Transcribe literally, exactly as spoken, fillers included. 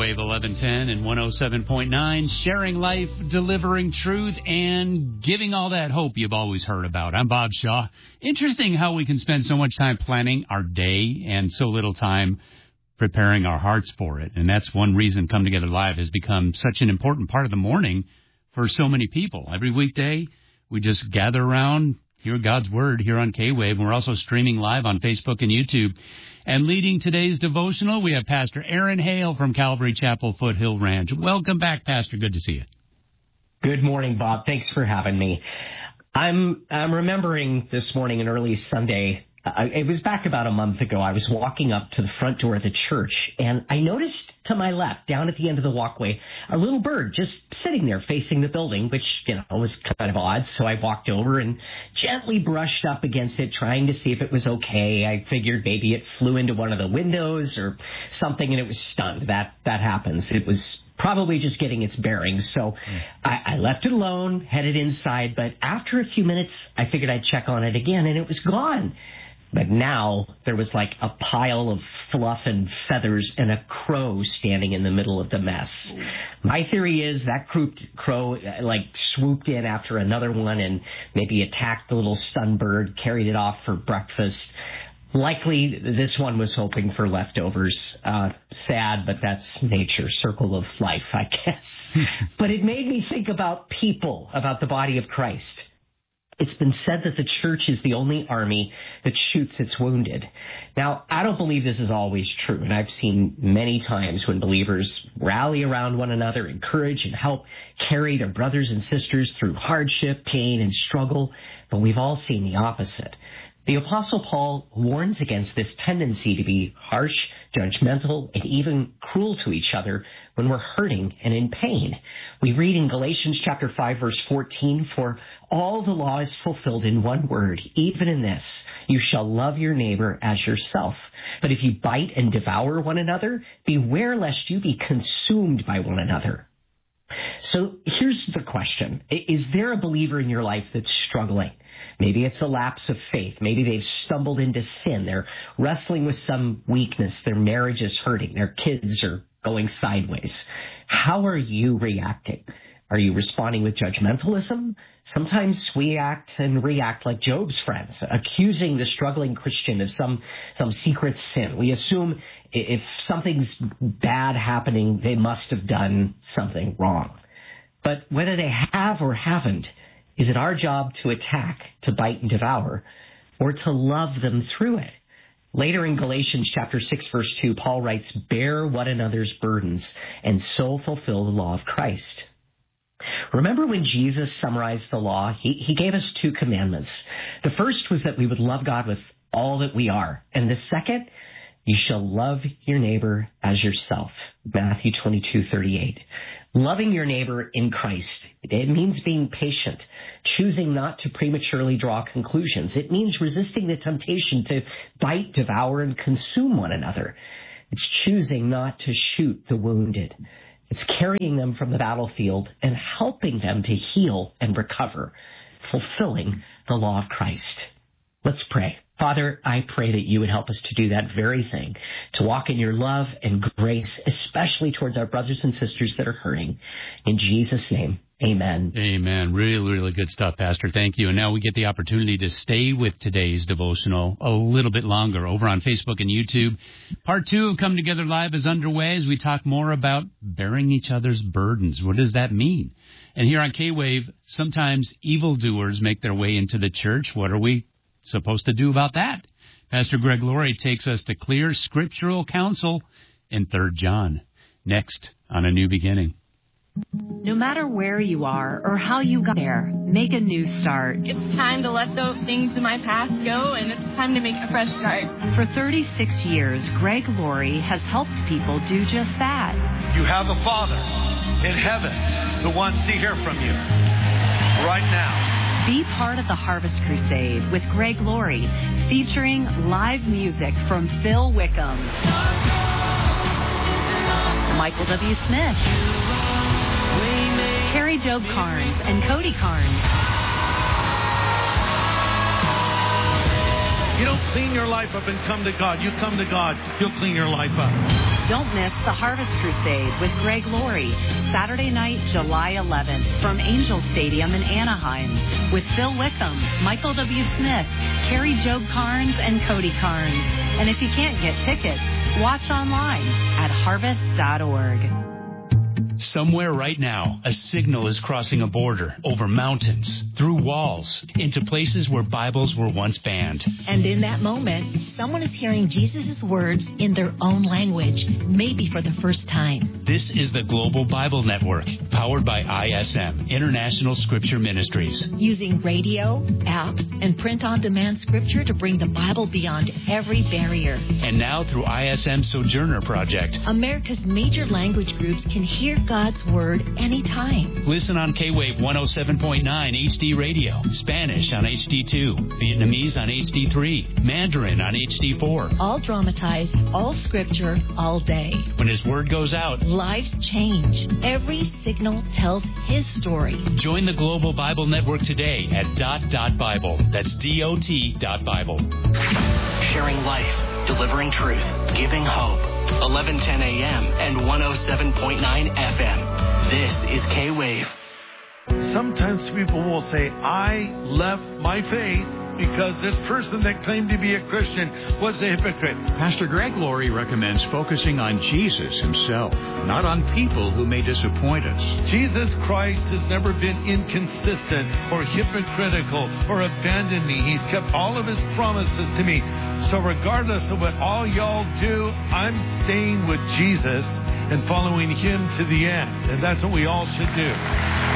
K-Wave eleven ten and one oh seven point nine, sharing life, delivering truth, and giving all that hope you've always heard about. I'm Bob Shaw. Interesting how we can spend so much time planning our day and so little time preparing our hearts for it. And that's one reason Come Together Live has become such an important part of the morning for so many people. Every weekday, we just gather around, hear God's Word here on K-Wave, and we're also streaming live on Facebook and YouTube. And leading today's devotional, we have Pastor Aaron Hale from Calvary Chapel, Foothill Ranch. Welcome back, Pastor. Good to see you. Good morning, Bob. Thanks for having me. I'm I'm remembering this morning, an early Sunday. Uh, it was back about a month ago. I was walking up to the front door of the church, and I noticed to my left, down at the end of the walkway, a little bird just sitting there facing the building, which, you know, was kind of odd. So I walked over and gently brushed up against it, trying to see if it was okay. I figured maybe it flew into one of the windows or something, and it was stunned. That that happens. It was probably just getting its bearings. So mm. I, I left it alone, headed inside. But after a few minutes, I figured I'd check on it again, and it was gone. But now there was like a pile of fluff and feathers and a crow standing in the middle of the mess. My theory is that crow like swooped in after another one and maybe attacked the little stunned bird, carried it off for breakfast. Likely this one was hoping for leftovers. Uh, sad, but that's nature, circle of life, I guess. But it made me think about people, about the body of Christ. It's been said that the church is the only army that shoots its wounded. Now, I don't believe this is always true, and I've seen many times when believers rally around one another, encourage and help carry their brothers and sisters through hardship, pain, and struggle, but we've all seen the opposite. The Apostle Paul warns against this tendency to be harsh, judgmental, and even cruel to each other when we're hurting and in pain. We read in Galatians chapter five, verse fourteen, "For all the law is fulfilled in one word, even in this, you shall love your neighbor as yourself. But if you bite and devour one another, beware lest you be consumed by one another." So here's the question. Is there a believer in your life that's struggling? Maybe it's a lapse of faith. Maybe they've stumbled into sin. They're wrestling with some weakness. Their marriage is hurting. Their kids are going sideways. How are you reacting? Are you responding with judgmentalism? Sometimes we act and react like Job's friends, accusing the struggling Christian of some, some secret sin. We assume if something's bad happening, they must have done something wrong. But whether they have or haven't, is it our job to attack, to bite and devour, or to love them through it? Later in Galatians chapter six, verse two, Paul writes, "Bear one another's burdens, and so fulfill the law of Christ." Remember when Jesus summarized the law, he, he gave us two commandments. The first was that we would love God with all that we are. And the second, you shall love your neighbor as yourself. Matthew twenty-two thirty-eight. Loving your neighbor in Christ, it means being patient, choosing not to prematurely draw conclusions. It means resisting the temptation to bite, devour, and consume one another. It's choosing not to shoot the wounded. It's carrying them from the battlefield and helping them to heal and recover, fulfilling the law of Christ. Let's pray. Father, I pray that you would help us to do that very thing, to walk in your love and grace, especially towards our brothers and sisters that are hurting. In Jesus' name, amen. Amen. Really, really good stuff, Pastor. Thank you. And now we get the opportunity to stay with today's devotional a little bit longer over on Facebook and YouTube. Part two of Come Together Live is underway as we talk more about bearing each other's burdens. What does that mean? And here on K-Wave, sometimes evildoers make their way into the church. What are we supposed to do about that? Pastor Greg Laurie takes us to clear scriptural counsel in Third John. Next on A New Beginning. No matter where you are or how you got there, make a new start. It's time to let those things in my past go, and it's time to make a fresh start. For thirty-six years, Greg Laurie has helped people do just that. You have a Father in heaven who wants to hear from you right now. Be part of the Harvest Crusade with Greg Laurie, featuring live music from Phil Wickham, Michael W. Smith, Carrie Job Carnes, and Cody Carnes. You don't clean your life up and come to God. You come to God, He'll clean your life up. Don't miss the Harvest Crusade with Greg Laurie, Saturday night, July eleventh, from Angel Stadium in Anaheim, with Phil Wickham, Michael W. Smith, Carrie Job Carnes, and Cody Carnes. And if you can't get tickets, watch online at harvest dot org. Somewhere right now, a signal is crossing a border, over mountains, through walls, into places where Bibles were once banned. And in that moment, someone is hearing Jesus' words in their own language, maybe for the first time. This is the Global Bible Network, powered by I S M, International Scripture Ministries. Using radio, apps, and print-on-demand scripture to bring the Bible beyond every barrier. And now through I S M Sojourner Project, America's major language groups can hear God's Word anytime. Listen on K-Wave one oh seven point nine H D Radio, Spanish on H D two, Vietnamese on H D three, Mandarin on H D four. All dramatized, all scripture, all day. When His Word goes out, lives change. Every signal tells His story. Join the Global Bible Network today at dot dot Bible. That's D O T dot Bible. Sharing life, delivering truth, giving hope. eleven ten a.m. and one oh seven point nine F M. This is K-Wave. Sometimes people will say, I left my faith because this person that claimed to be a Christian was a hypocrite. Pastor Greg Laurie recommends focusing on Jesus himself, not on people who may disappoint us. Jesus Christ has never been inconsistent or hypocritical or abandoned me. He's kept all of His promises to me. So regardless of what all y'all do, I'm staying with Jesus and following Him to the end. And that's what we all should do.